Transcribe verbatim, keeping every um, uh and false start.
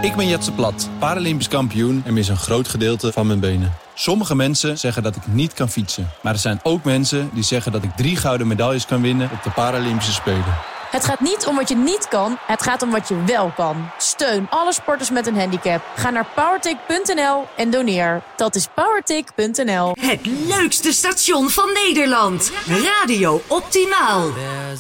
Ik ben Jetse Plat, Paralympisch kampioen en mis een groot gedeelte van mijn benen. Sommige mensen zeggen dat ik niet kan fietsen. Maar er zijn ook mensen die zeggen dat ik drie gouden medailles kan winnen op de Paralympische Spelen. Het gaat niet om wat je niet kan, het gaat om wat je wel kan. Steun alle sporters met een handicap. Ga naar powertic punt n l en doneer. Dat is powertic punt n l. Het leukste station van Nederland. Radio Optimaal.